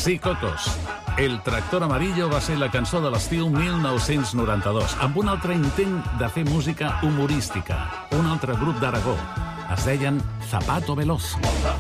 Sí, Cocos. El tractor amarillo va ser la cançó de l'estiu 1992, amb un altre intent de fer música humorística. Un altre grup d'Aragó. Es deien Zapato Veloz.